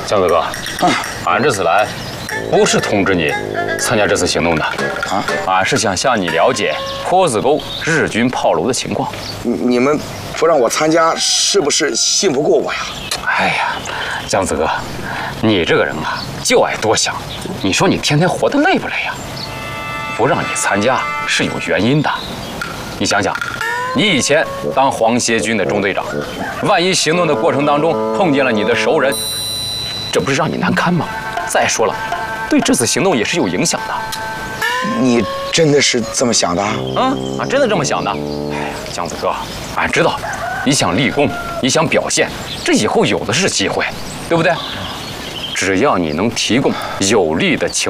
江子哥，俺这次来不是通知你参加这次行动的俺是想向你了解坡子沟日军炮楼的情况。 你们不让我参加，是不是信不过我呀？ 哎呀，江子哥，你这个人啊，就爱多想。你说你天天活得累不累呀？不让你参加是有原因的。你想想，你以前当皇协军的中队长，万一行动的过程当中碰见了你的熟人，这不是让你难堪吗？再说了，对这次行动也是有影响的。 你真的是这么想的？ 俺真的这么想的。哎呀，江子哥，俺知道你想立功，你想表现，这以后有的是机会，对不对？只要你能提供有利的情